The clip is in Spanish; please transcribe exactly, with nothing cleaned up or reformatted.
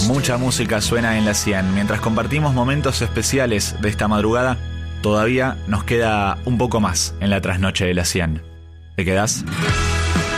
Mucha música suena en la cien. Mientras compartimos momentos especiales de esta madrugada, todavía nos queda un poco más en la trasnoche de la cien. ¿Te quedás?